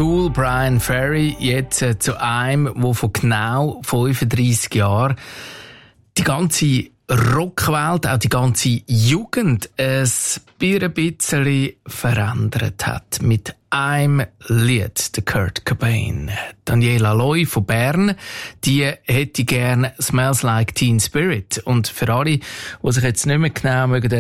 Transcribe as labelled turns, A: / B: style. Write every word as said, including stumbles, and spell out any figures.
A: Cool, Brian Ferry, jetzt äh, zu einem, der vor genau fünfunddreissig Jahren die ganze Rockwelt, auch die ganze Jugend ein bisschen verändert hat. Mit einem Lied, der Kurt Cobain. Daniela Loy von Bern, die hätte gerne «Smells Like Teen Spirit». Und für alle, die sich jetzt nicht mehr genau mögen